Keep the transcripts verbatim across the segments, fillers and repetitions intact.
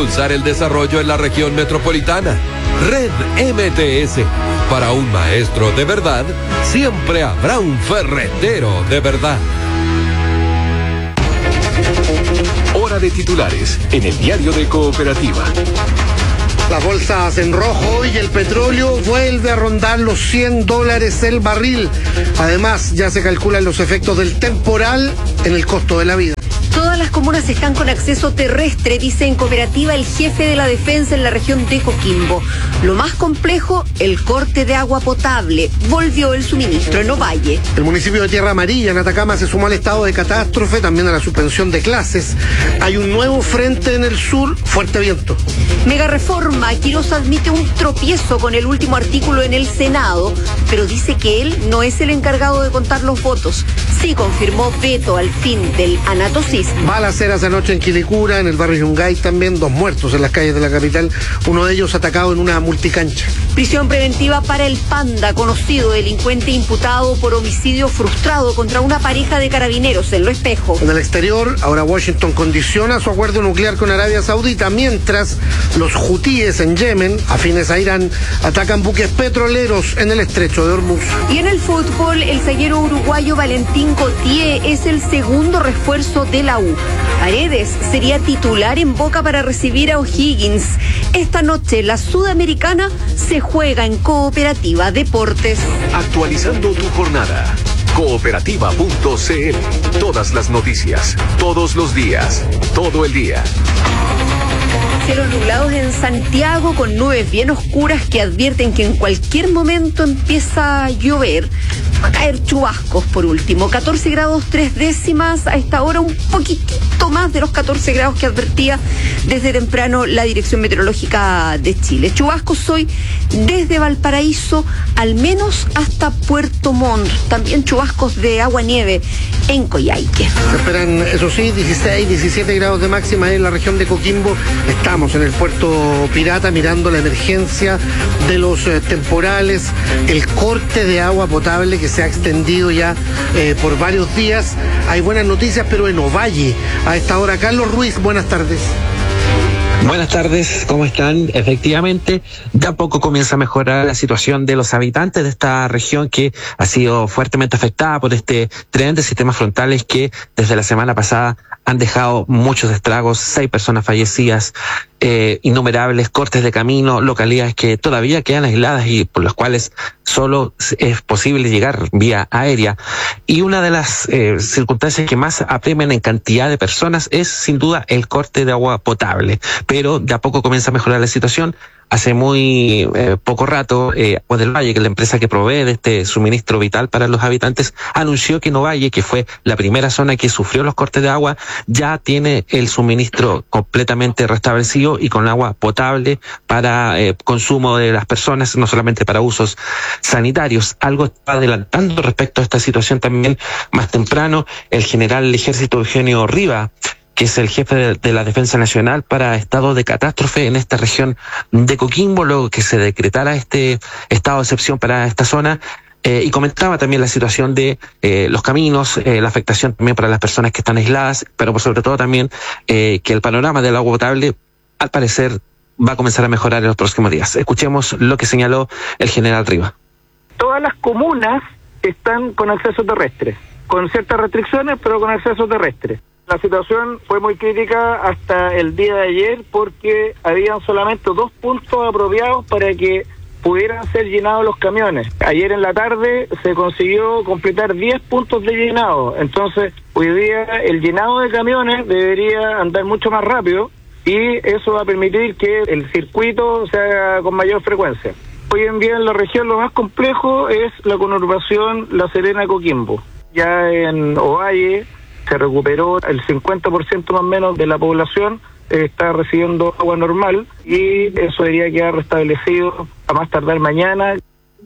impulsar el desarrollo en la región metropolitana. Red M T S. Para un maestro de verdad, siempre habrá un ferretero de verdad. Hora de titulares en el diario de Cooperativa. Las bolsas en rojo y el petróleo vuelve a rondar los cien dólares el barril. Además, ya se calculan los efectos del temporal en el costo de la vida. Todas las comunas están con acceso terrestre, dice en Cooperativa el jefe de la defensa en la región de Coquimbo. Lo más complejo, el corte de agua potable. Volvió el suministro en Ovalle. El municipio de Tierra Amarilla, en Atacama, se sumó al estado de catástrofe, también a la suspensión de clases. Hay un nuevo frente en el sur, fuerte viento. Mega reforma, Quirós admite un tropiezo con el último artículo en el Senado, pero dice que él no es el encargado de contar los votos. Sí confirmó veto al fin del anatocismo. Balaceras anoche en Quilicura, en el barrio Yungay también, dos muertos en las calles de la capital, uno de ellos atacado en una multicancha. Prisión preventiva para el Panda, conocido delincuente imputado por homicidio frustrado contra una pareja de carabineros en Lo Espejo. En el exterior, ahora Washington condiciona su acuerdo nuclear con Arabia Saudita, mientras los hutíes en Yemen, afines a Irán, atacan buques petroleros en el estrecho de Hormuz. Y en el fútbol, el zaguero uruguayo Valentín Cotié es el segundo refuerzo de la U. Paredes sería titular en Boca para recibir a O'Higgins. Esta noche la Sudamericana se juega en Cooperativa Deportes. Actualizando tu jornada. Cooperativa punto c l. Todas las noticias, todos los días, todo el día. Cielos nublados en Santiago con nubes bien oscuras que advierten que en cualquier momento empieza a llover. Va a caer chubascos por último. catorce grados tres décimas, a esta hora un poquitito más de los catorce grados que advertía desde temprano la Dirección Meteorológica de Chile. Chubascos hoy desde Valparaíso al menos hasta Puerto Montt. También chubascos de agua-nieve en Coyhaique. Se esperan, eso sí, dieciséis, diecisiete grados de máxima en la región de Coquimbo. Estamos en el puerto Pirata mirando la emergencia de los eh, temporales, el corte de agua potable que se ha extendido ya eh, por varios días. Hay buenas noticias, pero en Ovalle, a esta hora. Carlos Ruiz, buenas tardes. Buenas tardes, ¿cómo están? Efectivamente, de a poco comienza a mejorar la situación de los habitantes de esta región que ha sido fuertemente afectada por este tren de sistemas frontales que desde la semana pasada han dejado muchos estragos, seis personas fallecidas, eh, innumerables cortes de camino, localidades que todavía quedan aisladas y por las cuales solo es posible llegar vía aérea. Y una de las eh, circunstancias que más apremian en cantidad de personas es sin duda el corte de agua potable. Pero de a poco comienza a mejorar la situación. Hace muy eh, poco rato, eh, Agua del Valle, que es la empresa que provee de este suministro vital para los habitantes, anunció que en Ovalle, que fue la primera zona que sufrió los cortes de agua, ya tiene el suministro completamente restablecido y con agua potable para eh, consumo de las personas, no solamente para usos sanitarios. Algo está adelantando respecto a esta situación también más temprano el general del Ejército Eugenio Riva, que es el jefe de, de la Defensa Nacional para estado de catástrofe en esta región de Coquimbo, luego que se decretara este estado de excepción para esta zona, eh, y comentaba también la situación de eh, los caminos, eh, la afectación también para las personas que están aisladas, pero por sobre todo también eh, que el panorama del agua potable, al parecer, va a comenzar a mejorar en los próximos días. Escuchemos lo que señaló el general Riva. Todas las comunas están con acceso terrestre, con ciertas restricciones, pero con acceso terrestre. La situación fue muy crítica hasta el día de ayer porque habían solamente dos puntos apropiados para que pudieran ser llenados los camiones. Ayer en la tarde se consiguió completar diez puntos de llenado, entonces hoy día el llenado de camiones debería andar mucho más rápido y eso va a permitir que el circuito se haga con mayor frecuencia. Hoy en día en la región lo más complejo es la conurbación La Serena-Coquimbo. Ya en Ovalle se recuperó el cincuenta por ciento más o menos de la población, eh, está recibiendo agua normal y eso debería quedar restablecido a más tardar mañana.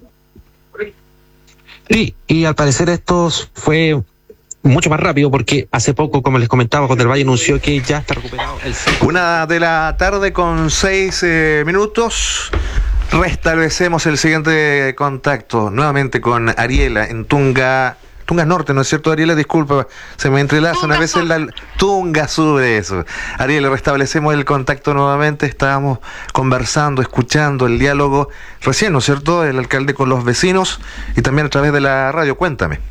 Sí, y al parecer esto fue mucho más rápido porque hace poco, como les comentaba, cuando el Valle anunció que ya está recuperado el... Una de la tarde con seis eh, minutos. Restablecemos el siguiente contacto nuevamente con Ariela en Tunga. Tungas Norte, ¿no es cierto, Ariela? Disculpa, se me entrelazan a veces la... Tungas Sur, eso. Ariela, restablecemos el contacto nuevamente, estábamos conversando, escuchando el diálogo recién, ¿no es cierto?, el alcalde con los vecinos y también a través de la radio. Cuéntame.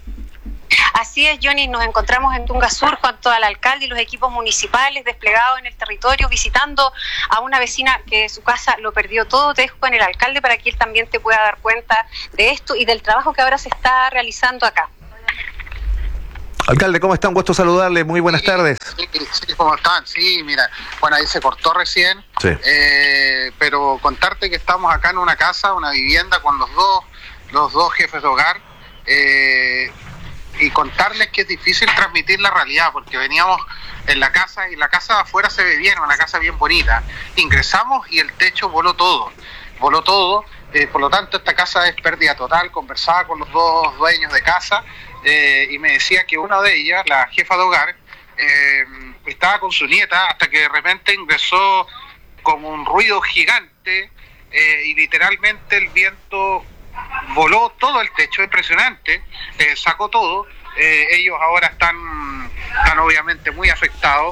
Así es, Johnny, nos encontramos en Tungas Sur junto al alcalde y los equipos municipales desplegados en el territorio, visitando a una vecina que su casa lo perdió todo. Te dejo con el alcalde para que él también te pueda dar cuenta de esto y del trabajo que ahora se está realizando acá. Alcalde, ¿cómo está? Un gusto saludarle, muy buenas sí, tardes. Sí, sí, ¿cómo están? Sí, mira, bueno, ahí se cortó recién, sí. eh, pero contarte que estamos acá en una casa, una vivienda con los dos, los dos jefes de hogar, eh, y contarles que es difícil transmitir la realidad, porque veníamos en la casa y la casa de afuera se ve bien, una casa bien bonita. Ingresamos y el techo voló todo, voló todo, eh, por lo tanto esta casa es pérdida total. Conversaba con los dos dueños de casa eh, y me decía que una de ellas, la jefa de hogar, eh, estaba con su nieta hasta que de repente ingresó como un ruido gigante eh, y literalmente el viento voló todo el techo, impresionante, eh, sacó todo. Eh, ellos ahora están, están obviamente muy afectados,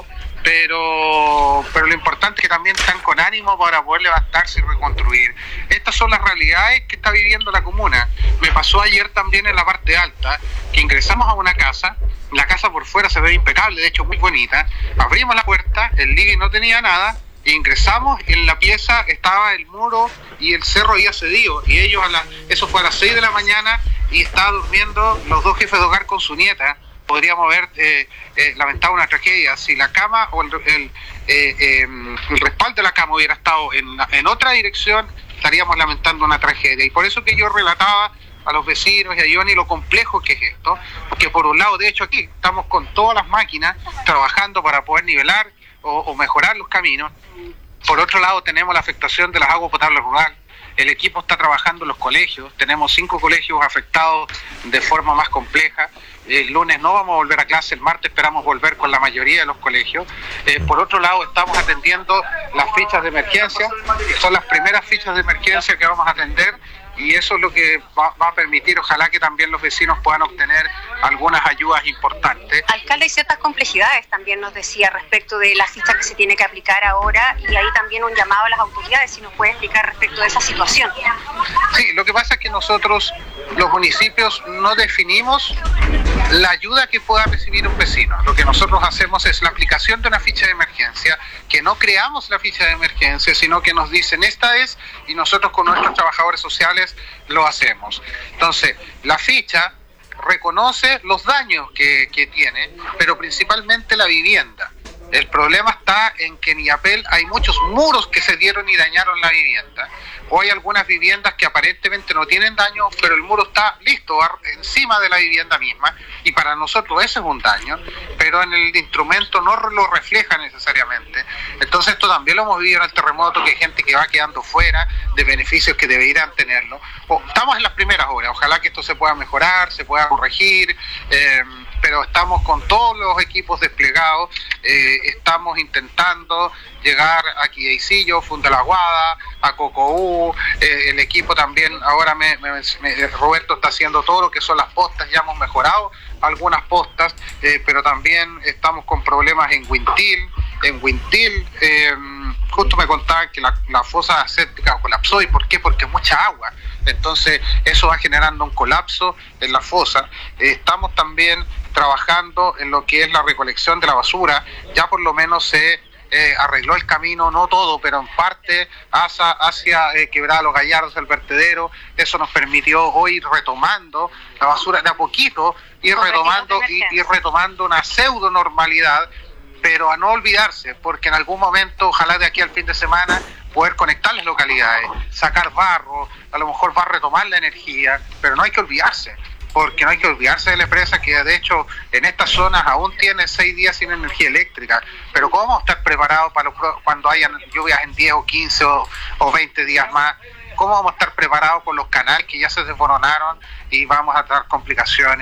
pero, pero lo importante es que también están con ánimo para poder levantarse y reconstruir. Estas son las realidades que está viviendo la comuna. Me pasó ayer también en la parte alta, que ingresamos a una casa, la casa por fuera se ve impecable, de hecho muy bonita, abrimos la puerta, el living no tenía nada, ingresamos, en la pieza estaba el muro y el cerro había cedido, y ellos a la, eso fue a las seis de la mañana y estaban durmiendo los dos jefes de hogar con su nieta. Podríamos haber eh, eh, lamentado una tragedia si la cama o el, el, eh, eh, el respaldo de la cama hubiera estado en, en otra dirección, estaríamos lamentando una tragedia. Y por eso que yo relataba a los vecinos y a Johnny lo complejo que es esto, porque por un lado, de hecho aquí estamos con todas las máquinas trabajando para poder nivelar o, o mejorar los caminos. Por otro lado tenemos la afectación de las aguas potables rurales. El equipo está trabajando en los colegios, tenemos cinco colegios afectados de forma más compleja. El lunes no vamos a volver a clase, el martes esperamos volver con la mayoría de los colegios. Eh, por otro lado, estamos atendiendo las fichas de emergencia, que son las primeras fichas de emergencia que vamos a atender, y eso es lo que va, va a permitir, ojalá que también los vecinos puedan obtener algunas ayudas importantes. Alcalde, hay ciertas complejidades también nos decía respecto de la ficha que se tiene que aplicar ahora, y ahí también un llamado a las autoridades, si nos puede explicar respecto de esa situación. Sí, lo que pasa es que nosotros, los municipios, no definimos la ayuda que pueda recibir un vecino. Lo que nosotros hacemos es la aplicación de una ficha de emergencia, que no creamos la ficha de emergencia, sino que nos dicen esta es, y nosotros con nuestros trabajadores sociales lo hacemos. Entonces, la ficha reconoce los daños que, que tiene, pero principalmente la vivienda. El problema está en que en Illapel hay muchos muros que se dieron y dañaron la vivienda. O hay algunas viviendas que aparentemente no tienen daño, pero el muro está listo encima de la vivienda misma, y para nosotros ese es un daño, pero en el instrumento no lo refleja necesariamente. Entonces esto también lo hemos vivido en el terremoto, que hay gente que va quedando fuera de beneficios que deberían tenerlo. O, estamos en las primeras horas, ojalá que esto se pueda mejorar, se pueda corregir, eh, pero estamos con todos los equipos desplegados, eh, estamos intentando llegar a Quillaisillo, Funda la Guada, a Cocoú, eh, el equipo también, ahora me, me, me, Roberto está haciendo todo lo que son las postas, ya hemos mejorado algunas postas, eh, pero también estamos con problemas en Huintil, en Huintil, eh, justo me contaban que la, la fosa séptica colapsó. ¿Y por qué? Porque mucha agua, entonces eso va generando un colapso en la fosa. Eh, estamos también trabajando en lo que es la recolección de la basura, ya por lo menos se eh, arregló el camino, no todo, pero en parte hacia, hacia eh, Quebrada Los Gallardos, el vertedero. Eso nos permitió hoy ir retomando la basura de a poquito, ir retomando, y, ir retomando una pseudo normalidad, pero a no olvidarse, porque en algún momento, ojalá de aquí al fin de semana, poder conectar las localidades, sacar barro, a lo mejor va a retomar la energía, pero no hay que olvidarse, porque no hay que olvidarse de la empresa que de hecho en estas zonas aún tiene seis días sin energía eléctrica. Pero ¿cómo vamos a estar preparados para los, cuando hayan lluvias en diez o quince o, o veinte días más? ¿Cómo vamos a estar preparados con los canales que ya se desmoronaron y vamos a tener complicaciones?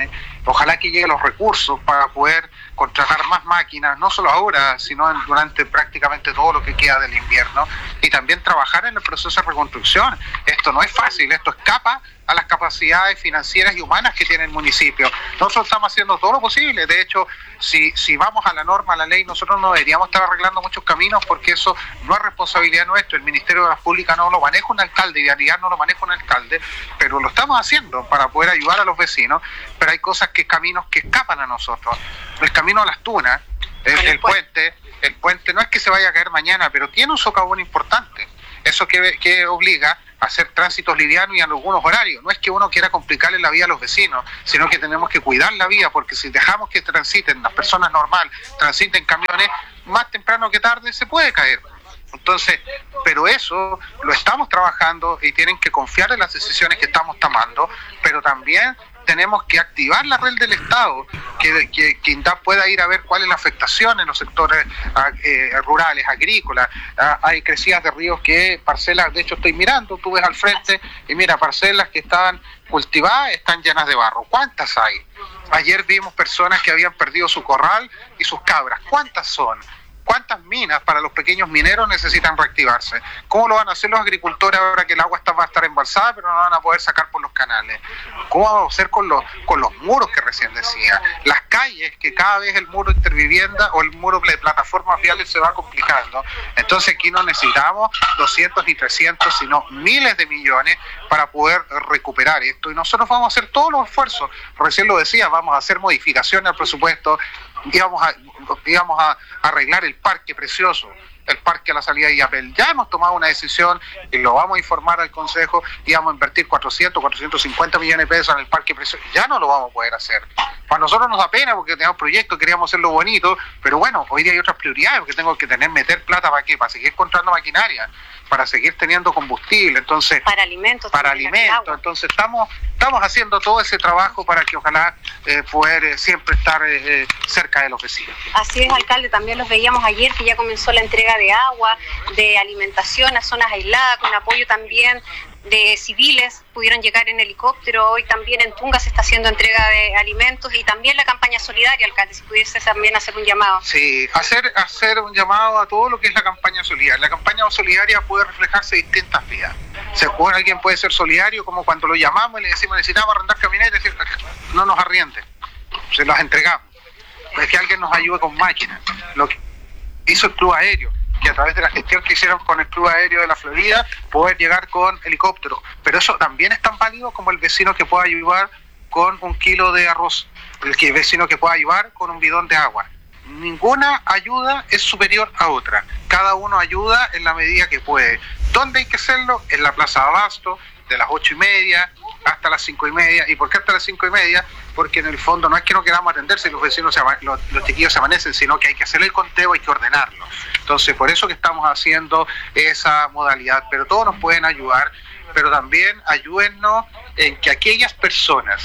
Ojalá que lleguen los recursos para poder contratar más máquinas, no solo ahora, sino en, durante prácticamente todo lo que queda del invierno, y también trabajar en el proceso de reconstrucción. Esto no es fácil, esto escapa a las capacidades financieras y humanas que tiene el municipio. Nosotros estamos haciendo todo lo posible. De hecho, si, si vamos a la norma, a la ley, nosotros no deberíamos estar arreglando muchos caminos, porque eso no es responsabilidad nuestra. El Ministerio de Obras Públicas no lo maneja un alcalde, y Vialidad no lo maneja un alcalde, pero lo estamos haciendo para poder ayudar a los vecinos. Pero hay cosas que, caminos que escapan a nosotros. El camino a Las Tunas, el, el puente, el puente no es que se vaya a caer mañana, pero tiene un socavón importante. Eso que, que obliga a hacer tránsitos livianos y en algunos horarios. No es que uno quiera complicarle la vida a los vecinos, sino que tenemos que cuidar la vía, porque si dejamos que transiten las personas normales, transiten camiones, más temprano que tarde se puede caer. Entonces, pero eso lo estamos trabajando y tienen que confiar en las decisiones que estamos tomando, pero también tenemos que activar la red del Estado, que, que, que INDAP pueda ir a ver cuál es la afectación en los sectores eh, rurales, agrícolas. Ah, hay crecidas de ríos que parcelas, de hecho estoy mirando, tú ves al frente y mira, parcelas que estaban cultivadas están llenas de barro. ¿Cuántas hay? Ayer vimos personas que habían perdido su corral y sus cabras. ¿Cuántas son? ¿Cuántas minas para los pequeños mineros necesitan reactivarse? ¿Cómo lo van a hacer los agricultores ahora que el agua está, va a estar embalsada, pero no van a poder sacar por los canales? ¿Cómo vamos a hacer con los, con los muros que recién decía? Las calles, que cada vez el muro intervivienda o el muro de plataformas viales se va complicando. Entonces aquí no necesitamos doscientos ni trescientos, sino miles de millones para poder recuperar esto. Y nosotros vamos a hacer todos los esfuerzos. Recién lo decía, vamos a hacer modificaciones al presupuesto, íbamos a, íbamos a arreglar el parque precioso, el parque a la salida de Illapel. Ya hemos tomado una decisión y lo vamos a informar al Consejo, íbamos a invertir cuatrocientos, cuatrocientos cincuenta millones de pesos en el parque precioso. Ya no lo vamos a poder hacer. Para nosotros nos da pena porque tenemos proyectos, queríamos hacerlo bonito, pero bueno, hoy día hay otras prioridades, porque tengo que tener, meter plata ¿para qué? Para seguir comprando maquinaria, para seguir teniendo combustible, entonces para alimentos, para alimentos, entonces estamos estamos haciendo todo ese trabajo para que ojalá eh, poder eh, siempre estar eh, cerca de los vecinos. Así es, alcalde, también los veíamos ayer que ya comenzó la entrega de agua, de alimentación a zonas aisladas, con apoyo también de civiles, pudieron llegar en helicóptero. Hoy también en Tunga se está haciendo entrega de alimentos y también la campaña solidaria, alcalde, si pudiese también hacer un llamado. Sí, hacer hacer un llamado a todo lo que es la campaña solidaria. La campaña solidaria puede reflejarse en distintas vías. Se puede, alguien puede ser solidario, como cuando lo llamamos y le decimos necesitamos arrendar camionetas, y decir, no nos arrienden, se las entregamos. Es que alguien nos ayude con máquinas. Lo que hizo el Club Aéreo, que a través de la gestión que hicieron con el Club Aéreo de la Florida, poder llegar con helicóptero. Pero eso también es tan válido como el vecino que pueda ayudar con un kilo de arroz, el que vecino que pueda ayudar con un bidón de agua. Ninguna ayuda es superior a otra. Cada uno ayuda en la medida que puede. ¿Dónde hay que hacerlo? En la Plaza de Abasto, de las ocho y media hasta las cinco y media. ¿Y por qué hasta las cinco y media? Porque en el fondo no es que no queramos atender si los vecinos, se ama, los, los chiquillos se amanecen, sino que hay que hacer el conteo, hay que ordenarlo. Entonces, por eso que estamos haciendo esa modalidad. Pero todos nos pueden ayudar, pero también ayúdennos en que aquellas personas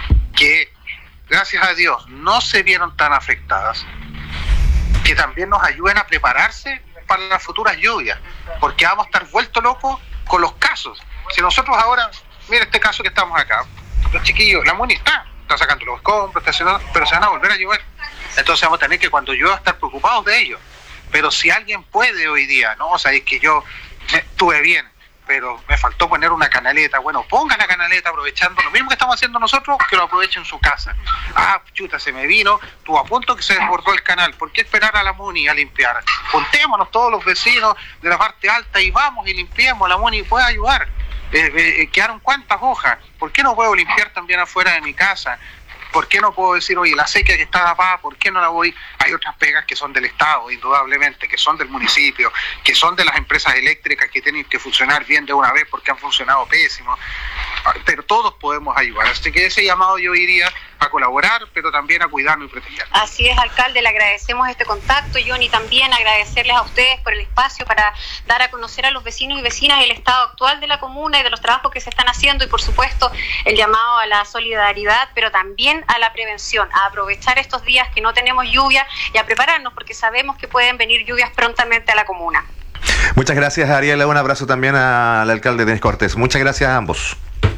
que, gracias a Dios, no se vieron tan afectadas, que también nos ayuden a prepararse para las futuras lluvias, porque vamos a estar vueltos locos con los casos. Si nosotros ahora, mira este caso que estamos acá, los chiquillos, la MUNI está, está sacando los escombros, está haciendo, pero se van a volver a llover. Entonces vamos a tener que cuando llueva estar preocupados de ellos. Pero si alguien puede hoy día, no, o sea, es que yo me, estuve bien, pero me faltó poner una canaleta. Bueno, pongan la canaleta aprovechando lo mismo que estamos haciendo nosotros, que lo aprovechen en su casa. Ah, chuta, se me vino, tuvo a punto que se desbordó el canal. ¿Por qué esperar a la MUNI a limpiar? Juntémonos todos los vecinos de la parte alta y vamos y limpiemos. La MUNI puede ayudar. Eh, eh, quedaron cuántas hojas. ¿Por qué no puedo limpiar también afuera de mi casa? ¿Por qué no puedo decir, oye, la sequía que está tapada, ¿por qué no la voy? Hay otras pegas que son del Estado, indudablemente, que son del municipio, que son de las empresas eléctricas que tienen que funcionar bien de una vez porque han funcionado pésimo. Pero todos podemos ayudar. Así que ese llamado yo iría a colaborar, pero también a cuidarnos y proteger. Así es, alcalde, le agradecemos este contacto, Johnny, también agradecerles a ustedes por el espacio para dar a conocer a los vecinos y vecinas el estado actual de la comuna y de los trabajos que se están haciendo y, por supuesto, el llamado a la solidaridad, pero también a la prevención, a aprovechar estos días que no tenemos lluvia y a prepararnos porque sabemos que pueden venir lluvias prontamente a la comuna. Muchas gracias, Ariela. Un abrazo también al alcalde Denis Cortés. Muchas gracias a ambos.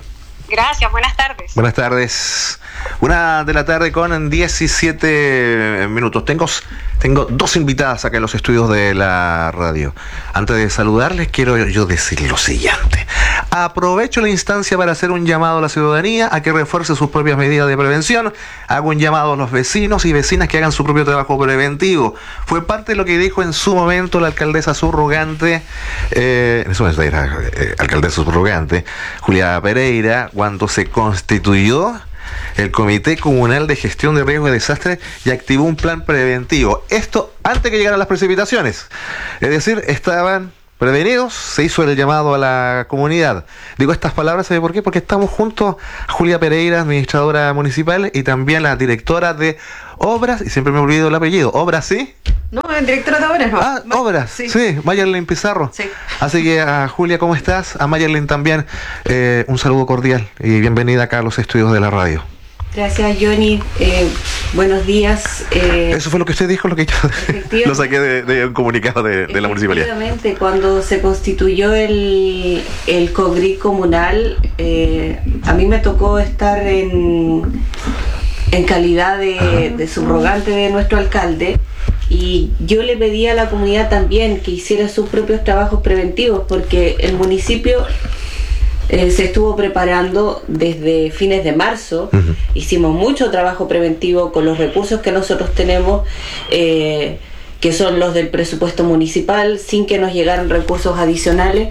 Gracias, buenas tardes. Buenas tardes. Una de la tarde con diecisiete minutos. Tengo, tengo dos invitadas acá en los estudios de la radio. Antes de saludarles, quiero yo decir lo siguiente. Aprovecho la instancia para hacer un llamado a la ciudadanía a que refuerce sus propias medidas de prevención. Hago un llamado a los vecinos y vecinas que hagan su propio trabajo preventivo. Fue parte de lo que dijo en su momento la alcaldesa subrogante, eh, en su momento era eh, alcaldesa subrogante, Julia Pereira, cuando se constituyó el Comité Comunal de Gestión de Riesgos y Desastres y activó un plan preventivo. Esto antes que llegaran las precipitaciones. Es decir, estaban prevenidos, se hizo el llamado a la comunidad. Digo estas palabras, ¿sabe por qué? Porque estamos junto a Julia Pereira, administradora municipal, y también la directora de Obras, y siempre me olvido el apellido, ¿Obras sí? No, directora de Obras no. Ah, Ma- Obras, sí, sí, Mayerlin Pizarro. Sí. Así que a Julia, ¿cómo estás? A Mayerlin también, eh, un saludo cordial y bienvenida acá a los estudios de la radio. Gracias, Johnny. Eh, buenos días. Eh, Eso fue lo que usted dijo, lo que yo lo saqué de, de un comunicado de, de la municipalidad. Efectivamente, cuando se constituyó el, el COGRI comunal, eh, a mí me tocó estar en, en calidad de, de subrogante de nuestro alcalde, y yo le pedí a la comunidad también que hiciera sus propios trabajos preventivos, porque el municipio Eh, se estuvo preparando desde fines de marzo. Uh-huh. Hicimos mucho trabajo preventivo con los recursos que nosotros tenemos, eh, que son los del presupuesto municipal, sin que nos llegaran recursos adicionales,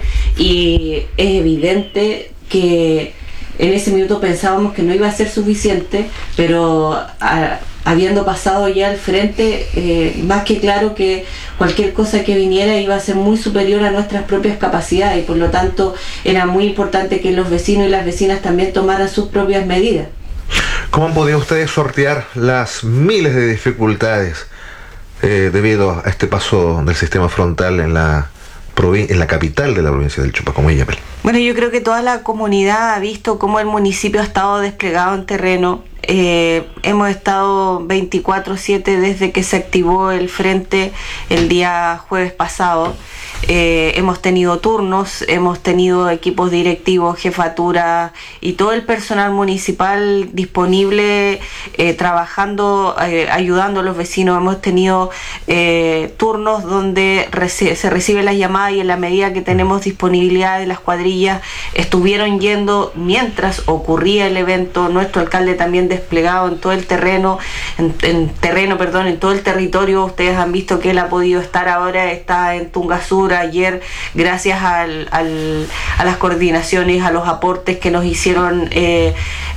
y es evidente que en ese minuto pensábamos que no iba a ser suficiente, pero a, habiendo pasado ya al frente, eh, más que claro que cualquier cosa que viniera iba a ser muy superior a nuestras propias capacidades, y por lo tanto era muy importante que los vecinos y las vecinas también tomaran sus propias medidas. ¿Cómo han podido ustedes sortear las miles de dificultades eh, debido a este paso del sistema frontal en la en la capital de la provincia del Chupaco Illapel? Bueno, yo creo que toda la comunidad ha visto cómo el municipio ha estado desplegado en terreno. Eh, hemos estado veinticuatro siete desde que se activó el frente el día jueves pasado. Eh, hemos tenido turnos, hemos tenido equipos directivos, jefatura y todo el personal municipal disponible, eh, trabajando, eh, ayudando a los vecinos. Hemos tenido eh, turnos donde reci- se reciben las llamadas, y en la medida que tenemos disponibilidad de las cuadrillas estuvieron yendo mientras ocurría el evento. Nuestro alcalde también desplegado en todo el terreno, en, en terreno, perdón, en todo el territorio. Ustedes han visto que él ha podido estar ahora, está en Tungasur. Ayer, gracias al, al, a las coordinaciones, a los aportes que nos hicieron eh,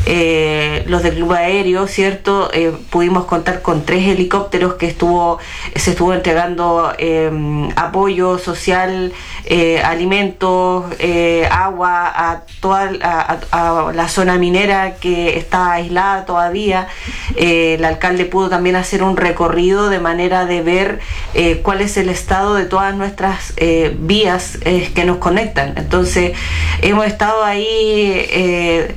eh, los del Club Aéreo, ¿cierto? Eh, pudimos contar con tres helicópteros que estuvo se estuvo entregando eh, apoyo social, eh, alimentos, eh, agua a toda a, a, a la zona minera que está aislada todavía. Eh, el alcalde pudo también hacer un recorrido de manera de ver eh, cuál es el estado de todas nuestras eh, vías eh, que nos conectan. Entonces hemos estado ahí eh,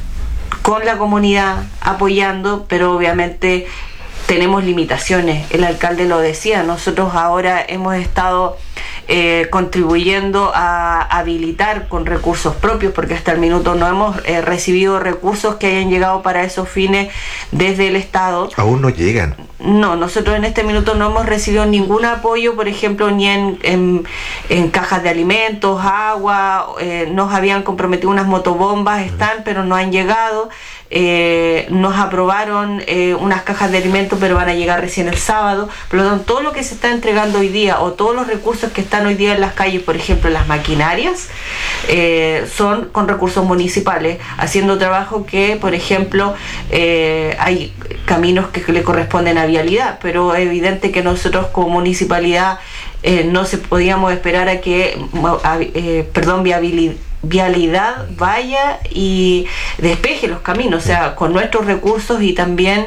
con la comunidad apoyando, pero obviamente tenemos limitaciones. El alcalde lo decía, nosotros ahora hemos estado eh, contribuyendo a habilitar con recursos propios, porque hasta el minuto no hemos eh, recibido recursos que hayan llegado para esos fines desde el Estado. Aún no llegan. No, nosotros en este minuto no hemos recibido ningún apoyo, por ejemplo, ni en, en, en cajas de alimentos, agua. Eh, nos habían comprometido unas motobombas, están, pero no han llegado. Eh, nos aprobaron eh, unas cajas de alimentos, pero van a llegar recién el sábado. Por lo tanto, todo lo que se está entregando hoy día, o todos los recursos que están hoy día en las calles, por ejemplo, las maquinarias, eh, son con recursos municipales, haciendo trabajo que, por ejemplo, eh, hay caminos que le corresponden a vialidad, pero es evidente que nosotros como municipalidad eh, no se podíamos esperar a que, a, eh, perdón, viabilidad vialidad vaya y despeje los caminos. O sea, con nuestros recursos y también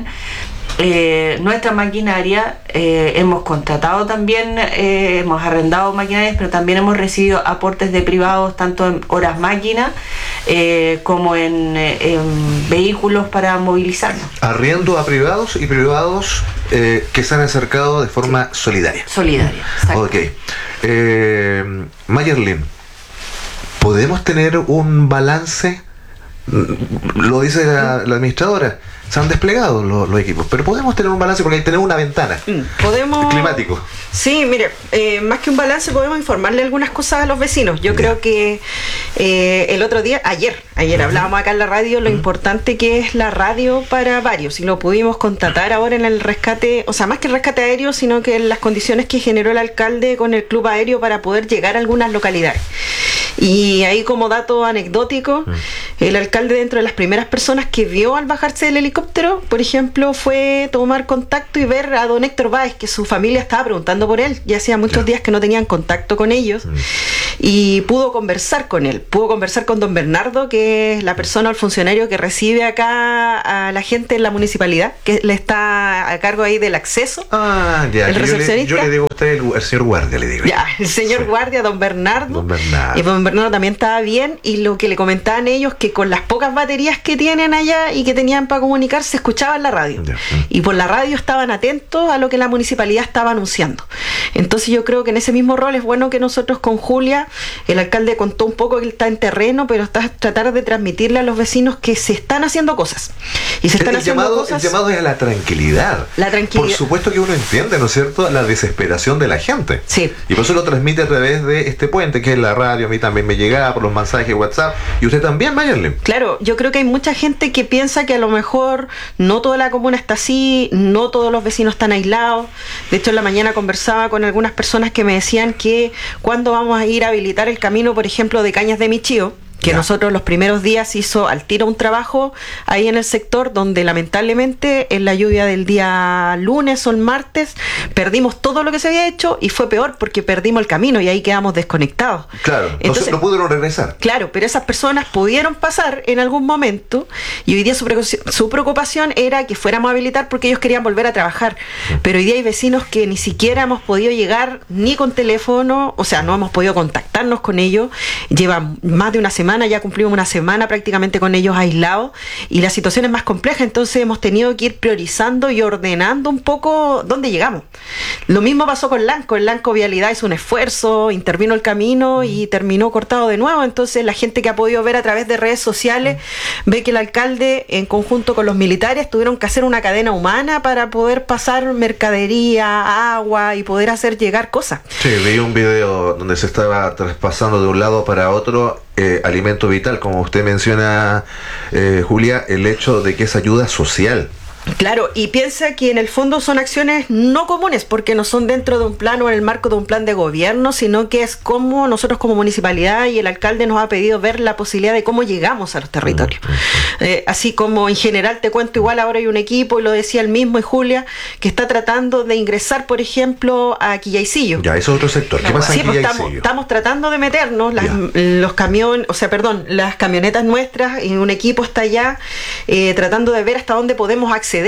eh, nuestra maquinaria, eh, hemos contratado también, eh, hemos arrendado maquinarias, pero también hemos recibido aportes de privados, tanto en horas máquinas eh, como en, en vehículos para movilizarnos. Arriendo a privados y privados eh, que se han acercado de forma solidaria. Solidaria, exacto. Ok. Eh, Mayerlin, ¿podemos tener un balance lo dice la, la administradora, se han desplegado los, los equipos, pero podemos tener un balance porque tenemos una ventana. Podemos. Climático. Sí, mire, eh, más que un balance podemos informarle algunas cosas a los vecinos. Yo yeah. creo que eh, el otro día, ayer, ayer uh-huh. hablábamos acá en la radio lo uh-huh. importante que es la radio para varios y lo pudimos constatar ahora en el rescate, o sea, más que el rescate aéreo, sino que en las condiciones que generó el alcalde con el club aéreo para poder llegar a algunas localidades. Y ahí como dato anecdótico, uh-huh. el alcalde dentro de las primeras personas que vio al bajarse del helicóptero, por ejemplo, fue tomar contacto y ver a don Héctor Báez, que su familia estaba preguntando por él, ya hacía muchos días que no tenían contacto con ellos, uh-huh. y pudo conversar con él, pudo conversar con don Bernardo, que es la persona o el funcionario que recibe acá a la gente en la municipalidad, que le está a cargo ahí del acceso, ah, ya, el recepcionista. Yo le, yo le digo a usted el, el señor guardia, le digo. Ya, el señor sí. guardia, don Bernardo. Don Bernardo. Y don Bernardo también estaba bien, y lo que le comentaban ellos, que con las pocas baterías que tienen allá y que tenían para comunicar, se escuchaba en la radio. Ya. Y por la radio estaban atentos a lo que la municipalidad estaba anunciando. Entonces yo creo que en ese mismo rol es bueno que nosotros con Julia, el alcalde contó un poco que él está en terreno, pero está tratar de transmitirle a los vecinos que se están haciendo cosas. Y se están el, haciendo llamado, cosas. El llamado es a la tranquilidad. La tranquilidad. Por supuesto que uno entiende, ¿no es cierto?, la desesperación de la gente. Sí. Y por eso lo transmite a través de este puente, que es la radio. A mí también me llegaba por los mensajes de WhatsApp. Y usted también, Mayerlin. Claro, yo creo que hay mucha gente que piensa que a lo mejor no toda la comuna está así, no todos los vecinos están aislados. De hecho, en la mañana conversaba con algunas personas que me decían que cuando vamos a ir a habilitar el camino, por ejemplo, de Cañas de Michío, que ya. nosotros los primeros días hizo al tiro un trabajo ahí en el sector donde lamentablemente en la lluvia del día lunes o el martes perdimos todo lo que se había hecho y fue peor porque perdimos el camino y ahí quedamos desconectados. Claro, entonces no, no pudieron regresar. Claro, pero esas personas pudieron pasar en algún momento y hoy día su, su preocupación era que fuéramos a habilitar porque ellos querían volver a trabajar, sí. pero hoy día hay vecinos que ni siquiera hemos podido llegar ni con teléfono, o sea, no hemos podido contactarnos con ellos, llevan más de una semana ya cumplimos una semana prácticamente con ellos aislados y la situación es más compleja, entonces hemos tenido que ir priorizando y ordenando un poco dónde llegamos. Lo mismo pasó con Lanco, el Lanco Vialidad hizo un esfuerzo, intervino el camino y terminó cortado de nuevo, entonces la gente que ha podido ver a través de redes sociales ve que el alcalde en conjunto con los militares tuvieron que hacer una cadena humana para poder pasar mercadería, agua y poder hacer llegar cosas. Sí, vi un video donde se estaba traspasando de un lado para otro Eh, alimento vital, como usted menciona, eh, Julia, el hecho de que es ayuda social. Claro, y piensa que en el fondo son acciones no comunes, porque no son dentro de un plan o en el marco de un plan de gobierno, sino que es como nosotros como municipalidad y el alcalde nos ha pedido ver la posibilidad de cómo llegamos a los territorios. Eh, así como en general te cuento, igual ahora hay un equipo, y lo decía el mismo y Julia, que está tratando de ingresar, por ejemplo, a Quillaycillo. Ya, eso es otro sector. ¿Qué pasa sí, en pues Quillaycillo? Estamos, estamos tratando de meternos, las, los camiones, o sea, perdón, las camionetas nuestras, y un equipo está allá eh, tratando de ver hasta dónde podemos acceder.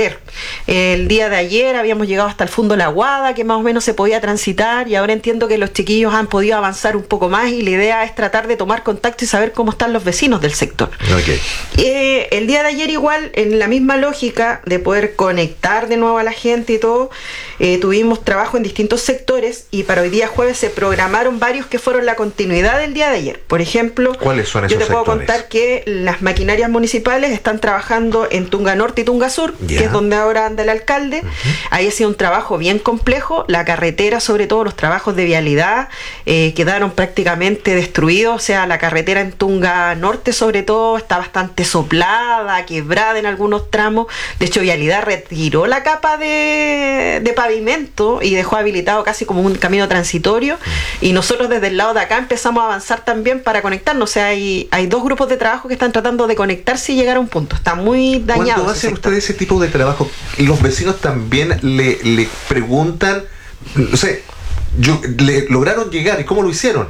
El día de ayer habíamos llegado hasta el Fundo La Guada, que más o menos se podía transitar, y ahora entiendo que los chiquillos han podido avanzar un poco más y la idea es tratar de tomar contacto y saber cómo están los vecinos del sector. Okay. Eh, el día de ayer igual, en la misma lógica de poder conectar de nuevo a la gente y todo, eh, tuvimos trabajo en distintos sectores y para hoy día jueves se programaron varios que fueron la continuidad del día de ayer. Por ejemplo, ¿cuáles son esos yo te puedo sectores? contar que las maquinarias municipales están trabajando en Tunga Norte y Tunga Sur, yeah. que es donde ahora anda el alcalde. Uh-huh. Ahí ha sido un trabajo bien complejo, la carretera, sobre todo los trabajos de vialidad, eh, quedaron prácticamente destruidos, o sea, la carretera en Tunga Norte sobre todo está bastante soplada, quebrada en algunos tramos, de hecho vialidad retiró la capa de, de pavimento y dejó habilitado casi como un camino transitorio, uh-huh. y nosotros desde el lado de acá empezamos a avanzar también para conectarnos, o sea, hay, hay dos grupos de trabajo que están tratando de conectarse y llegar a un punto, está muy dañado. Cuando hacen ustedes ese tipo de trabajo, los vecinos también le, le preguntan, no sé, yo, le lograron llegar, ¿y cómo lo hicieron?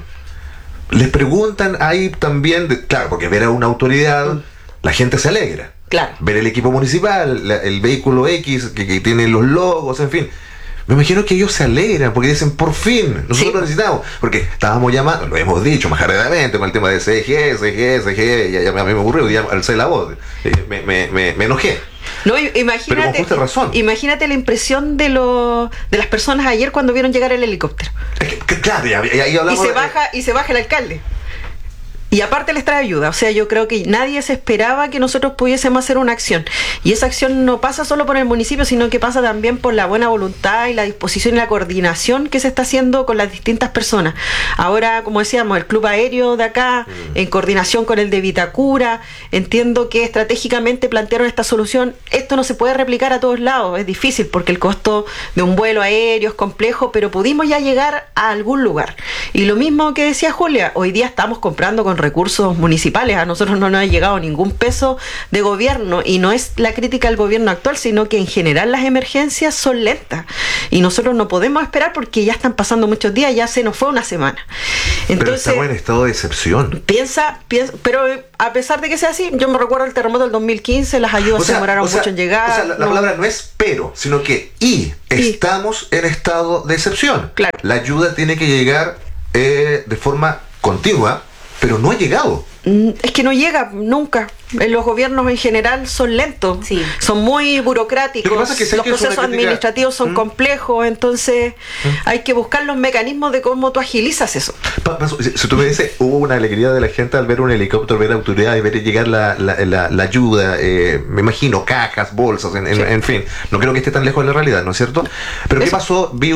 Les preguntan ahí también, de, claro, porque ver a una autoridad, mm. la gente se alegra. Claro. Ver el equipo municipal, la, el vehículo X que, que tiene los logos, en fin. Me imagino que ellos se alegran porque dicen, por fin, nosotros sí. lo necesitamos. Porque estábamos llamando, lo hemos dicho majaredamente con el tema de C G, C G, C G, ya, ya a mí me ocurrió, ya alcé la voz, eh, me, me, me, me enojé. No, imagínate, pero con justa razón. Imagínate la impresión de los de las personas ayer cuando vieron llegar el helicóptero. Es que, claro, ya, ya, ya hablamos, y se baja, eh, y se baja el alcalde. Y aparte les trae ayuda, o sea, yo creo que nadie se esperaba que nosotros pudiésemos hacer una acción. Y esa acción no pasa solo por el municipio, sino que pasa también por la buena voluntad y la disposición y la coordinación que se está haciendo con las distintas personas. Ahora, como decíamos, el club aéreo de acá, en coordinación con el de Vitacura, entiendo que estratégicamente plantearon esta solución. Esto no se puede replicar a todos lados, es difícil porque el costo de un vuelo aéreo es complejo, pero pudimos ya llegar a algún lugar. Y lo mismo que decía Julia, hoy día estamos comprando con recursos municipales, a nosotros no nos ha llegado ningún peso de gobierno, y no es la crítica al gobierno actual, sino que en general las emergencias son lentas y nosotros no podemos esperar porque ya están pasando muchos días, ya se nos fue una semana. Entonces, pero estamos en estado de excepción. Piensa, piensa, pero a pesar de que sea así, yo me recuerdo el terremoto del dos mil quince, las ayudas o sea, se demoraron o sea, mucho en llegar. O sea, la, la no. palabra no es pero, sino que y, y estamos en estado de excepción. Claro. La ayuda tiene que llegar eh, de forma continua, pero no ha llegado. Es que no llega nunca. Los gobiernos en general son lentos, sí. son muy burocráticos, es que los procesos crítica... administrativos son ¿Mm? complejos, entonces ¿Mm? hay que buscar los mecanismos de cómo tú agilizas eso. Si tú me dices, hubo una alegría de la gente al ver un helicóptero, ver autoridades, ver llegar la, la, la, la ayuda, eh, me imagino, cajas, bolsas, en, sí. en, en fin, no creo que esté tan lejos de la realidad, ¿no es cierto? Pero eso. ¿Qué pasó? Vi,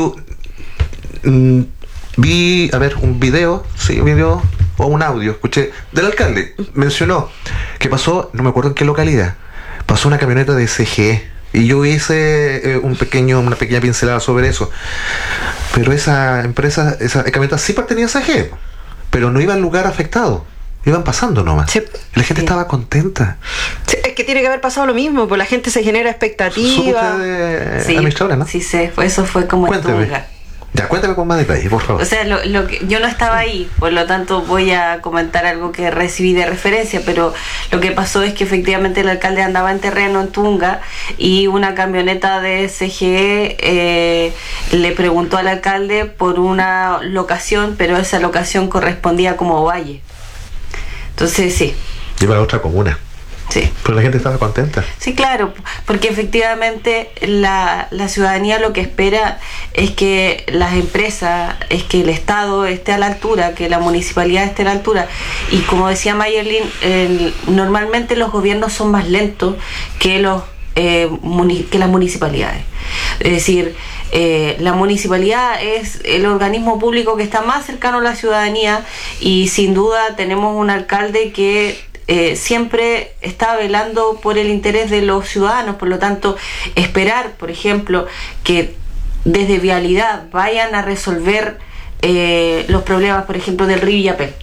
mm, vi, a ver, un video, sí, un video... o un audio, escuché, del alcalde, mencionó que pasó, no me acuerdo en qué localidad, pasó una camioneta de C G E, y yo hice eh, un pequeño, una pequeña pincelada sobre eso, pero esa empresa, esa camioneta sí pertenecía a C G E, pero no iba al lugar afectado, iban pasando nomás, sí. La gente sí. estaba contenta. Sí, es que tiene que haber pasado lo mismo, pues la gente se genera expectativa. De, sí, administradora, ¿no? Sí, sí, eso fue como Cuénteme. Ya, cuéntame con más detalle, por favor. O sea, lo, lo que, yo no estaba ahí, por lo tanto voy a comentar algo que recibí de referencia, pero lo que pasó es que efectivamente el alcalde andaba en terreno en Tunga y una camioneta de C G E eh, le preguntó al alcalde por una locación, pero esa locación correspondía como Valle. Entonces, sí. Iba a la otra comuna. Sí. Pero la gente estaba contenta. Sí, claro, porque efectivamente la, la ciudadanía lo que espera es que las empresas, es que el Estado esté a la altura, que la municipalidad esté a la altura. Y como decía Mayerlin, el, normalmente los gobiernos son más lentos que, los, eh, muni, que las municipalidades. Es decir, eh, la municipalidad es el organismo público que está más cercano a la ciudadanía y sin duda tenemos un alcalde que Eh, siempre está velando por el interés de los ciudadanos, por lo tanto esperar, por ejemplo, que desde Vialidad vayan a resolver eh, los problemas, por ejemplo, del río Illapel.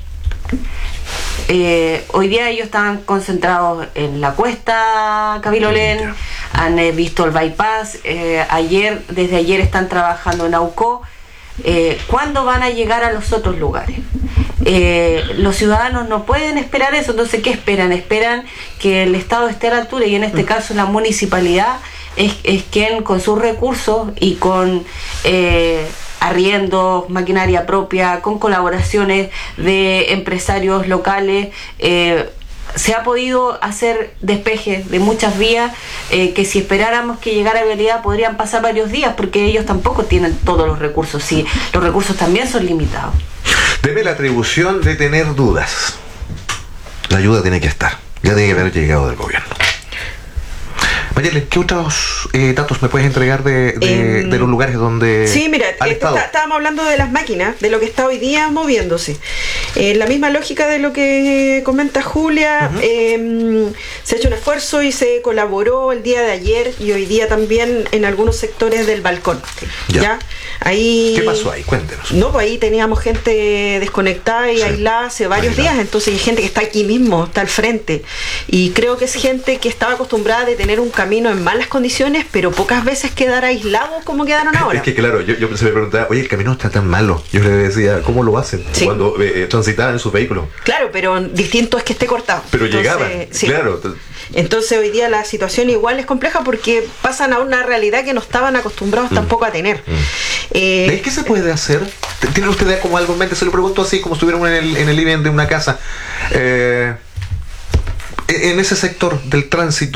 Eh, hoy día ellos están concentrados en la cuesta Cabilolén, han eh, visto el bypass, eh, ayer, desde ayer están trabajando en Aucó. Eh, ¿Cuándo van a llegar a los otros lugares? Eh, los ciudadanos no pueden esperar eso, entonces ¿qué esperan? Esperan que el Estado esté a la altura y en este caso la municipalidad es, es quien con sus recursos y con eh, arriendos, maquinaria propia, con colaboraciones de empresarios locales, eh, se ha podido hacer despejes de muchas vías eh, que si esperáramos que llegara a Vialidad podrían pasar varios días porque ellos tampoco tienen todos los recursos, sí, los recursos también son limitados. Debe la atribución de tener dudas. La ayuda tiene que estar, ya tiene que haber llegado del gobierno. Mayerlin, ¿qué otros eh, datos me puedes entregar de, de, eh, de los lugares donde sí, mira, eh, está, estábamos hablando de las máquinas, de lo que está hoy día moviéndose. Eh, la misma lógica de lo que comenta Julia, uh-huh. eh, se ha hecho un esfuerzo y se colaboró el día de ayer y hoy día también en algunos sectores del balcón. Ya. ¿Ya? Ahí, ¿qué pasó ahí? Cuéntenos. No, pues ahí teníamos gente desconectada y sí. aislada hace varios aislada. días, entonces hay gente que está aquí mismo, está al frente. Y creo que es gente que estaba acostumbrada de tener un camino en malas condiciones, pero pocas veces quedar aislados como quedaron ahora. Es que claro, yo, yo se me preguntaba, oye, el camino está tan malo. Yo le decía, ¿cómo lo hacen? Sí. Cuando eh, transitaban en sus vehículos. Claro, pero distinto es que esté cortado. Pero entonces, llegaban, sí. claro. Entonces hoy día la situación igual es compleja porque pasan a una realidad que no estaban acostumbrados mm. tampoco a tener. Mm. Eh, ¿Qué se puede hacer? ¿Tiene usted como algo en mente? Se lo pregunto así, como si estuviéramos en el, en el living de una casa. Eh, en ese sector del tránsito,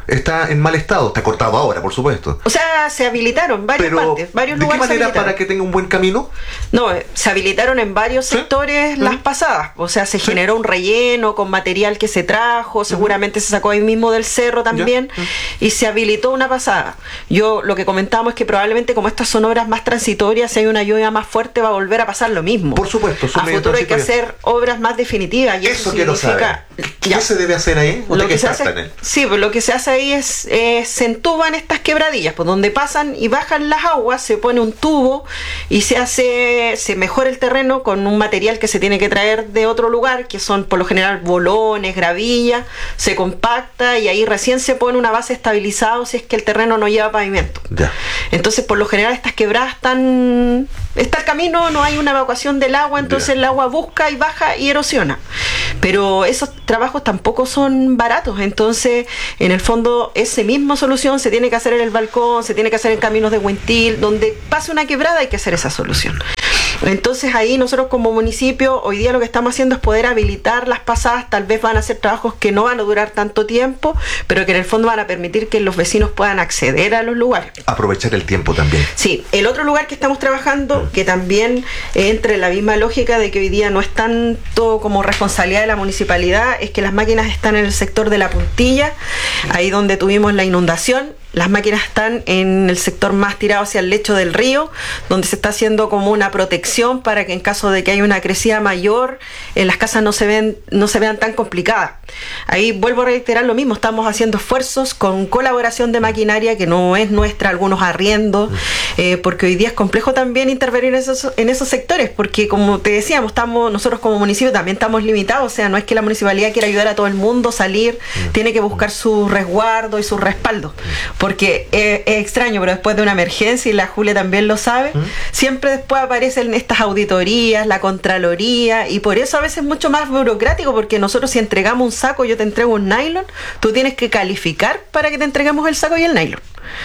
está en mal estado, está cortado ahora, por supuesto. O sea, se habilitaron varias Pero, partes, varios ¿de lugares. qué manera se habilitaron. para que tenga un buen camino? No, se habilitaron en varios ¿Sí? sectores las ¿Mm? pasadas. O sea, se ¿Sí? generó un relleno con material que se trajo, seguramente se sacó ahí mismo del cerro también, Ya. y se habilitó una pasada. Yo lo que comentamos es que probablemente como estas son obras más transitorias, si hay una lluvia más fuerte va a volver a pasar lo mismo. Por supuesto, son A medio futuro hay que transitorias. hacer obras más definitivas. Y Eso eso quiero significa- saber. Ya. ¿Qué se debe hacer ahí? ¿O Lo te que se quedaste hace, en él? sí, pues lo que se hace ahí es eh, se entuban estas quebradillas, pues donde pasan y bajan las aguas, se pone un tubo y se hace, se mejora el terreno con un material que se tiene que traer de otro lugar, que son por lo general bolones, gravilla, se compacta y ahí recién se pone una base estabilizada si es que el terreno no lleva pavimento. Ya. Entonces, por lo general, estas quebradas están. Está el camino, no hay una evacuación del agua, entonces Ya. el agua busca y baja y erosiona. Pero esos trabajos tampoco son baratos, entonces, en el fondo, esa misma solución se tiene que hacer en el balcón, se tiene que hacer en caminos de Huentil, donde pase una quebrada hay que hacer esa solución. Entonces ahí nosotros como municipio hoy día lo que estamos haciendo es poder habilitar las pasadas, tal vez van a ser trabajos que no van a durar tanto tiempo, pero que en el fondo van a permitir que los vecinos puedan acceder a los lugares. Aprovechar el tiempo también. Sí, el otro lugar que estamos trabajando, que también entra en la misma lógica de que hoy día no es tanto como responsabilidad de la municipalidad, es que las máquinas están en el sector de la Puntilla, ahí donde tuvimos la inundación. Las máquinas están en el sector más tirado hacia el lecho del río, donde se está haciendo como una protección para que en caso de que haya una crecida mayor, eh, las casas no se ven, no se vean tan complicadas. Ahí vuelvo a reiterar lo mismo, estamos haciendo esfuerzos con colaboración de maquinaria que no es nuestra, algunos arriendos, eh, porque hoy día es complejo también intervenir en esos, en esos sectores, porque como te decíamos, estamos, nosotros como municipio también estamos limitados, o sea, no es que la municipalidad quiera ayudar a todo el mundo, salir, tiene que buscar su resguardo y su respaldo. Porque es, es extraño, pero después de una emergencia, y la Julia también lo sabe, ¿Mm? siempre después aparecen estas auditorías, la Contraloría, y por eso a veces es mucho más burocrático, porque nosotros si entregamos un saco, yo te entrego un nylon, tú tienes que calificar para que te entreguemos el saco y el nylon.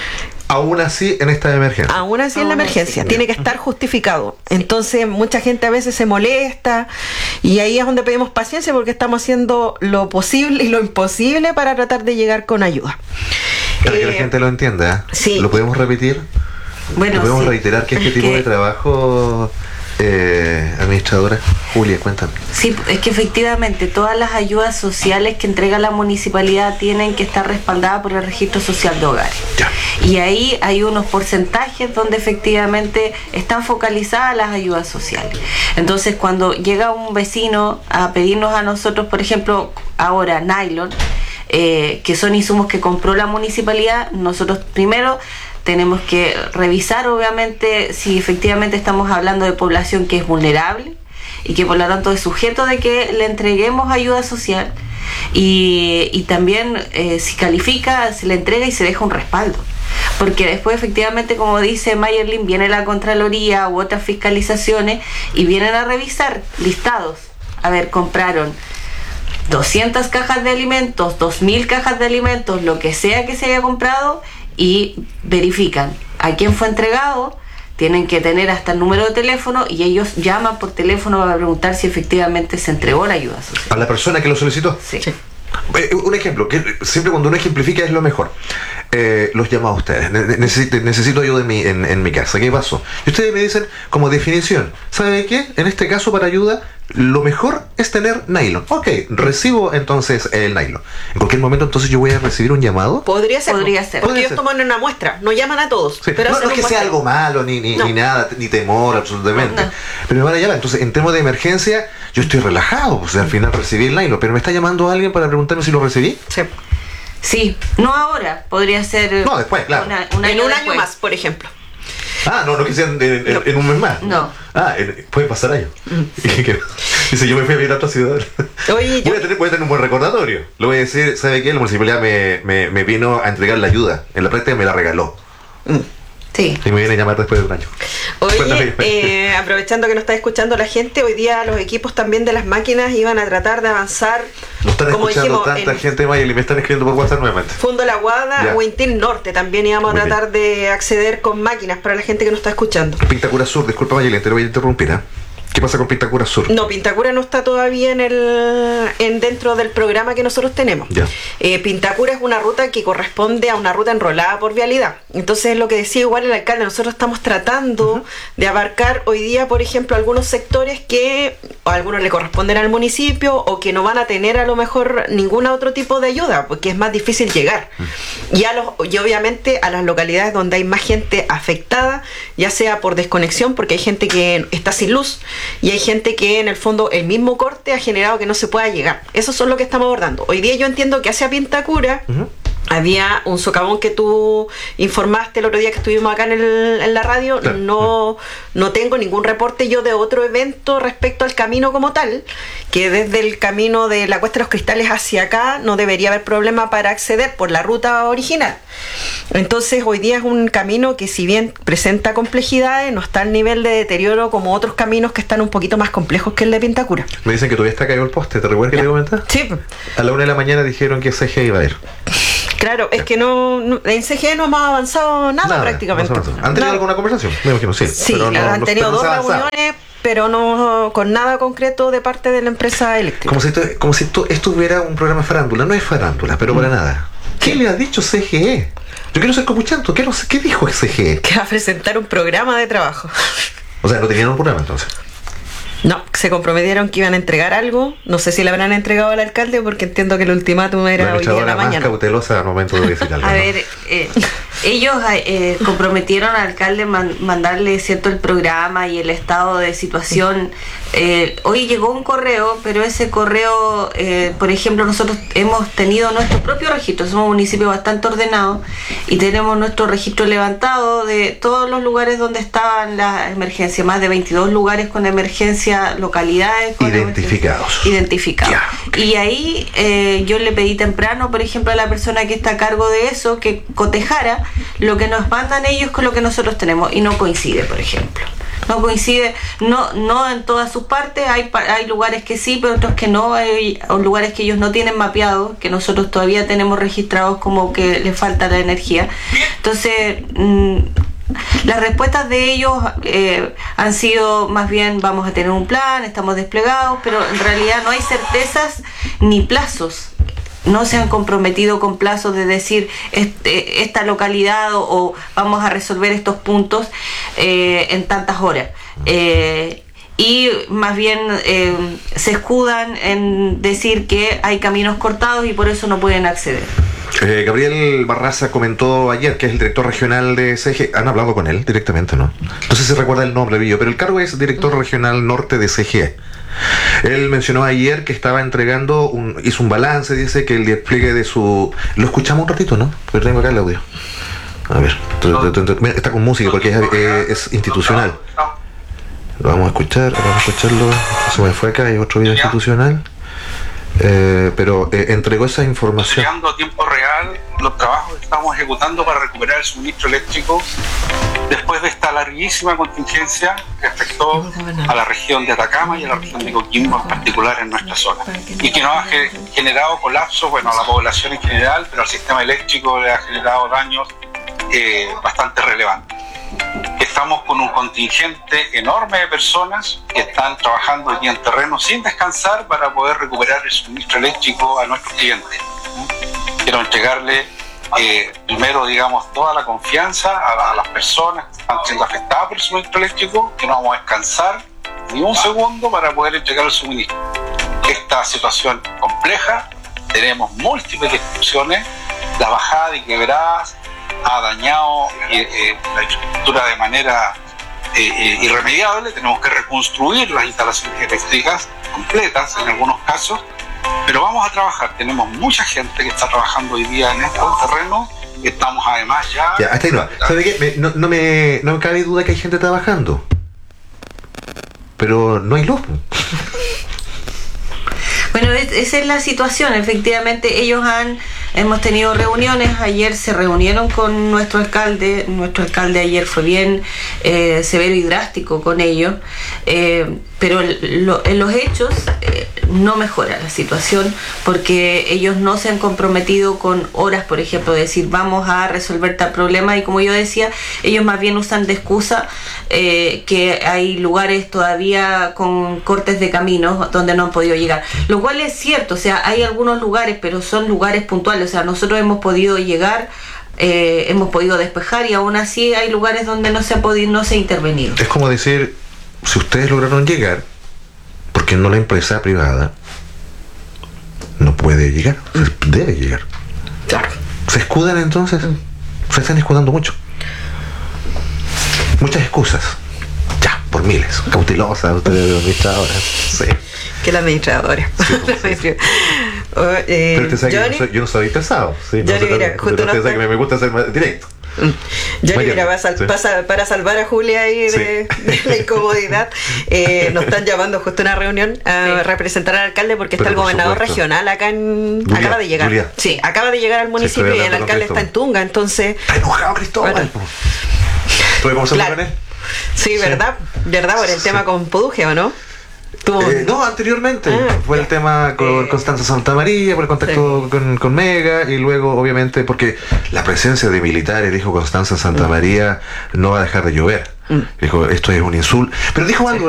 Aún así, en esta emergencia. Aún así, en la emergencia. Tiene que estar justificado. Entonces, mucha gente a veces se molesta y ahí es donde pedimos paciencia porque estamos haciendo lo posible y lo imposible para tratar de llegar con ayuda. Para eh, que la gente lo entienda. ¿eh? Sí. ¿Lo podemos repetir? Bueno, ¿Lo podemos sí. reiterar que este Es tipo que- de trabajo, eh, administradora? Julia, cuéntame. Sí, es que efectivamente todas las ayudas sociales que entrega la municipalidad tienen que estar respaldadas por el registro social de hogares. Ya. Y ahí hay unos porcentajes donde efectivamente están focalizadas las ayudas sociales. Entonces, cuando llega un vecino a pedirnos a nosotros, por ejemplo, ahora nylon, eh, que son insumos que compró la municipalidad, nosotros primero tenemos que revisar, obviamente, si efectivamente estamos hablando de población que es vulnerable y que por lo tanto es sujeto de que le entreguemos ayuda social, y, y también eh, si califica, se le entrega y se deja un respaldo. Porque después efectivamente, como dice Mayerlin, viene la Contraloría u otras fiscalizaciones y vienen a revisar listados. A ver, compraron doscientas cajas de alimentos, dos mil cajas de alimentos, lo que sea que se haya comprado, y verifican a quién fue entregado, tienen que tener hasta el número de teléfono y ellos llaman por teléfono para preguntar si efectivamente se entregó la ayuda social. ¿A la persona que lo solicitó? Sí. Sí. Eh, un ejemplo, que siempre cuando uno ejemplifica es lo mejor. Eh, los llamo a ustedes, ne- necesito, necesito ayuda en mi, en, en mi casa. ¿Qué pasó? Y ustedes me dicen, como definición, ¿sabe qué? En este caso, para ayuda, lo mejor es tener nylon. Ok, recibo entonces el nylon. En cualquier momento, entonces yo voy a recibir un llamado. Podría ser. Podría ser. Porque Podría ellos ser. toman una muestra, no llaman a todos. Sí, Pero no, hacen no es que un sea muestreo. algo malo, ni, ni, No. ni nada, ni temor, absolutamente. No. Pero me van a llamar. Entonces, en temas de emergencia, yo estoy relajado. Pues al final recibí el nylon, pero me está llamando alguien para preguntarme si lo recibí. Sí. Sí, no ahora, podría ser No, después, claro. una- un En año un año después. más, por ejemplo. Ah, no, no que sean en, en- No. en un mes más. No. Ah, en- puede pasar años. ¿Y qué? Dice, yo me fui a vivir a otra ciudad. Oye, yo- Voy a, tener, voy a tener un buen recordatorio. Le voy a decir, ¿sabe qué? La municipalidad me, me, me vino a entregar la ayuda. En la práctica me la regaló. Sí. Y me viene a llamar después de un año. Cuéntame. Oye, eh, aprovechando que nos está escuchando la gente, hoy día los equipos también de las máquinas iban a tratar de avanzar. Nos están como escuchando dijimos, tanta en gente, Mayel, y me están escribiendo por WhatsApp nuevamente. Fundo La Guada, Ya. Huentil Norte, también íbamos Muy a tratar de acceder con máquinas para la gente que nos está escuchando. Pintacura Sur, disculpa Mayel, te lo voy a interrumpir. ¿eh? ¿Qué pasa con Pintacura Sur? No, Pintacura no está todavía en el en dentro del programa que nosotros tenemos. Ya. Eh, Pintacura es una ruta que corresponde a una ruta enrolada por vialidad. Entonces, lo que decía igual el alcalde, nosotros estamos tratando uh-huh. de abarcar hoy día, por ejemplo, algunos sectores que a algunos le corresponden al municipio o que no van a tener a lo mejor ningún otro tipo de ayuda, porque es más difícil llegar. Uh-huh. Y, a los, y obviamente a las localidades donde hay más gente afectada, ya sea por desconexión, porque hay gente que está sin luz, y hay gente que en el fondo el mismo corte ha generado que no se pueda llegar. Eso es lo que estamos abordando. Hoy día yo entiendo que hacia Pintacura uh-huh. había un socavón que tú informaste el otro día que estuvimos acá en, el, en la radio. Claro. No, no tengo ningún reporte yo de otro evento respecto al camino como tal, que desde el camino de la Cuesta de los Cristales hacia acá no debería haber problema para acceder por la ruta original. Entonces hoy día es un camino que, si bien presenta complejidades, no está al nivel de deterioro como otros caminos que están un poquito más complejos que el de Pintacura. Me dicen que todavía está caído el poste, ¿te recuerdas que ya. te comenté? Sí. A la una de la mañana dijeron que C G iba a ir. Claro, es que no, no en C G no hemos avanzado nada, nada prácticamente. No ¿Han tenido no. alguna conversación? Me imagino, sí. Sí, pero no, han no, tenido dos avanzado. reuniones, pero no con nada concreto de parte de la empresa eléctrica. Como si esto, como si esto, esto hubiera un programa farándula. No es farándula, pero mm. para nada. ¿Qué le ha dicho C G E? Yo quiero ser copuchento. ¿Qué, ¿Qué dijo C G E? Que va a presentar un programa de trabajo. O sea, no tenían un programa entonces. No, se comprometieron que iban a entregar algo. No sé si le habrán entregado al alcalde, porque entiendo que el ultimátum era hoy día en la más mañana. Cautelosa al momento de decir algo. A ver, eh, ellos eh, comprometieron al alcalde man, mandarle cierto el programa y el estado de situación. Eh, hoy llegó un correo, pero ese correo, eh, por ejemplo, nosotros hemos tenido nuestro propio registro. Somos un municipio bastante ordenado y tenemos nuestro registro levantado de todos los lugares donde estaban las emergencias, más de veintidós lugares con emergencia, localidades con identificados. Identificados. Yeah, okay. Y ahí eh, yo le pedí temprano, por ejemplo, a la persona que está a cargo de eso, que cotejara lo que nos mandan ellos con lo que nosotros tenemos, y no coincide, por ejemplo. No coincide, no no en todas sus partes, hay hay lugares que sí, pero otros que no, hay lugares que ellos no tienen mapeados, que nosotros todavía tenemos registrados como que les falta la energía. Entonces, mmm, las respuestas de ellos eh, han sido más bien: vamos a tener un plan, estamos desplegados, pero en realidad no hay certezas ni plazos. No se han comprometido con plazos de decir este, esta localidad o, o vamos a resolver estos puntos eh, en tantas horas. Eh, y más bien eh, se escudan en decir que hay caminos cortados y por eso no pueden acceder. Eh, Gabriel Barraza comentó ayer que es el director regional de C G E. Han hablado con él directamente, ¿no? No sé si recuerda el nombre, Villo, pero el cargo es director regional norte de C G E. Él mencionó ayer que estaba entregando, un, hizo un balance, dice que el despliegue de su... Lo escuchamos un ratito, ¿no? Porque tengo acá el audio. A ver, está con música porque es, eh, es institucional. Lo vamos a escuchar, vamos a escucharlo. Se me fue acá, hay otro video institucional. Eh, pero eh, entregó esa información. Llegando a tiempo real los trabajos que estamos ejecutando para recuperar el suministro eléctrico después de esta larguísima contingencia que afectó a la región de Atacama y a la región de Coquimbo en particular en nuestra zona, y que nos ha generado colapsos, bueno, a la población en general, pero al sistema eléctrico le ha generado daños eh, bastante relevantes. Estamos con un contingente enorme de personas que están trabajando aquí en terreno sin descansar para poder recuperar el suministro eléctrico a nuestros clientes. Quiero entregarle eh, primero, digamos, toda la confianza a, a las personas que están siendo afectadas por el suministro eléctrico, que no vamos a descansar ni un segundo para poder entregar el suministro. Esta situación compleja, tenemos múltiples discusiones, la bajada de quebradas ha dañado eh, eh, la infraestructura de manera eh, eh, irremediable. Tenemos que reconstruir las instalaciones eléctricas completas en algunos casos, pero vamos a trabajar. Tenemos mucha gente que está trabajando hoy día en este terreno. Estamos además ya... Ya, hasta ahí no. ¿Sabe qué? Me, no, no, me, no me cabe duda que hay gente trabajando, pero no hay luz. Bueno, esa es la situación. Efectivamente, ellos han hemos tenido reuniones, ayer se reunieron con nuestro alcalde, nuestro alcalde ayer fue bien eh, severo y drástico con ellos, eh, pero lo, en los hechos eh, no mejora la situación porque ellos no se han comprometido con horas, por ejemplo, de decir vamos a resolver tal problema, y como yo decía, ellos más bien usan de excusa eh, que hay lugares todavía con cortes de caminos donde no han podido llegar, lo cual es cierto, o sea, hay algunos lugares, pero son lugares puntuales, o sea, nosotros hemos podido llegar, eh, hemos podido despejar, y aún así hay lugares donde no se ha podido, no se ha intervenido. Es como decir, si ustedes lograron llegar, ¿por qué no la empresa privada no puede llegar? Mm. Debe llegar. Claro. ¿Se escudan entonces? Se están escudando mucho. Muchas excusas. Ya, por miles. Cautelosas, ustedes administradoras. Sí. Que la administradora. Sí, pues, sí. oh, eh, Pero usted sabe Johnny, que yo, soy, yo no soy pesado. ¿Sí? No, Johnny, mira, usted no sabe que me gusta ser más directo. Johnny, mira, para, sal, sí. para, para salvar a Julia ahí de, sí. de la incomodidad, eh, nos están llamando justo a una reunión a sí. representar al alcalde porque Pero está el gobernador supuesto. regional acá en. Julia, acaba de llegar. Julia. Sí, acaba de llegar al municipio sí, y el alcalde está en Tunga, entonces. Está enojado Cristóbal. Bueno. ¿Puede conversar claro. con él? Sí, verdad, sí. verdad, por el sí. tema con Poduje, ¿o no? Eh, no, anteriormente ah, fue el tema con eh, Constanza Santamaría, por el contacto sí. con, con Mega, y luego obviamente porque la presencia de militares, dijo Constanza Santamaría, mm. no va a dejar de llover. Mm. Dijo, esto es un insulto, pero dijo algo. Sí.